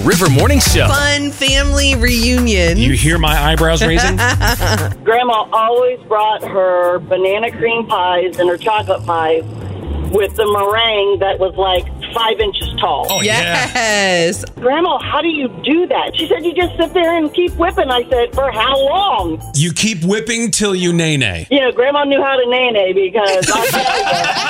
River Morning Show. Fun family reunion. You hear my eyebrows raising? Grandma always brought her banana cream pies and her chocolate pies with the meringue that was like 5 inches tall. Oh, Yes. Grandma, how do you do that? She said, you just sit there and keep whipping. I said, for how long? You keep whipping till you nay-nay. Grandma knew how to nay-nay because I'll tell you.